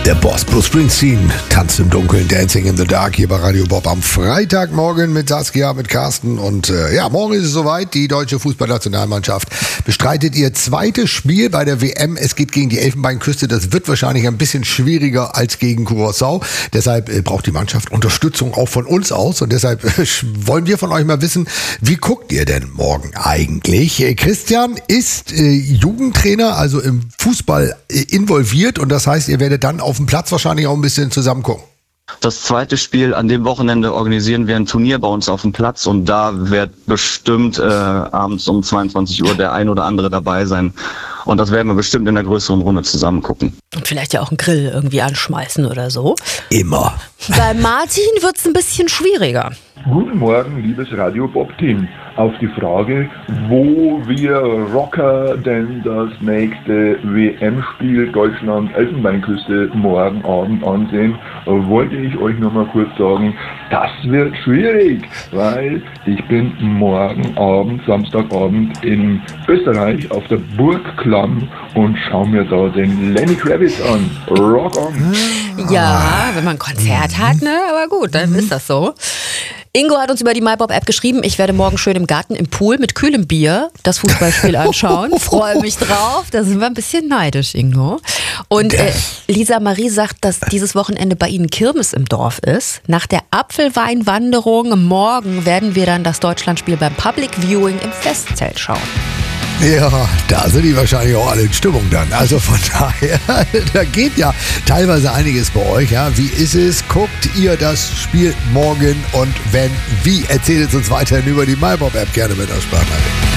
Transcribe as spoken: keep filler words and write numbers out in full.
Der Boss, Bruce Springsteen, tanzt im Dunkeln, Dancing in the Dark hier bei Radio Bob am Freitagmorgen mit Saskia, mit Carsten. Und äh, ja, morgen ist es soweit. Die deutsche Fußballnationalmannschaft bestreitet ihr zweites Spiel bei der W M. Es geht gegen die Elfenbeinküste. Das wird wahrscheinlich ein bisschen schwieriger als gegen Curaçao. Deshalb äh, braucht die Mannschaft Unterstützung auch von uns aus. Und deshalb äh, wollen wir von euch mal wissen, wie guckt ihr denn morgen eigentlich? Äh, Christian ist äh, Jugendtrainer, also im Fußball äh, involviert. Und das heißt, ihr werdet dann auf dem Platz wahrscheinlich auch ein bisschen zusammen gucken. Das zweite Spiel an dem Wochenende organisieren wir ein Turnier bei uns auf dem Platz und da wird bestimmt äh, abends um zweiundzwanzig Uhr der ein oder andere dabei sein. Und das werden wir bestimmt in der größeren Runde zusammen gucken. Und vielleicht ja auch einen Grill irgendwie anschmeißen oder so. Immer. Bei Martin wird es ein bisschen schwieriger. Guten Morgen, liebes Radio Bob-Team. Auf die Frage, wo wir Rocker denn das nächste W M-Spiel Deutschland-Elfenbeinküste morgen Abend ansehen, wollte ich euch noch mal kurz sagen, das wird schwierig, weil ich bin morgen Abend, Samstagabend in Österreich auf der Burg Klamm und schaue mir da den Lenny Kravitz an. Rock on! Ja, wenn man ein Konzert hat, ne? Aber gut, dann ist das so. Ingo hat uns über die MyBob-App geschrieben, ich werde morgen schön im Garten im Pool mit kühlem Bier das Fußballspiel anschauen. Freue mich drauf. Da sind wir ein bisschen neidisch, Ingo. Und äh, Lisa Marie sagt, dass dieses Wochenende bei Ihnen Kirmes im Dorf ist. Nach der Apfelweinwanderung morgen werden wir dann das Deutschlandspiel beim Public Viewing im Festzelt schauen. Ja, da sind die wahrscheinlich auch alle in Stimmung dann. Also von daher, da geht ja teilweise einiges bei euch. Ja. Wie ist es? Guckt ihr das Spiel morgen? Und wenn, wie? Erzählt es uns weiterhin über die MyBob-App gerne mit der Sprachnachricht.